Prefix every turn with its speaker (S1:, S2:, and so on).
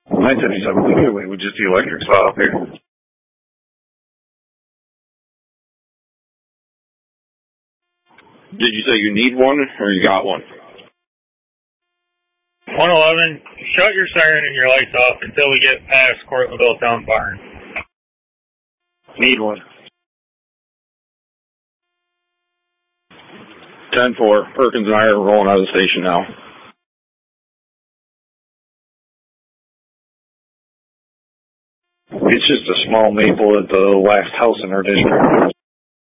S1: 977, we just the electric spot up here. Did you say you need one, or you got one?
S2: 111, shut your siren and your lights off until we get past Cortlandville Town Barn.
S1: Need one. 10-4, Perkins and I are rolling out of the station now. It's just a small maple at the last house in our district.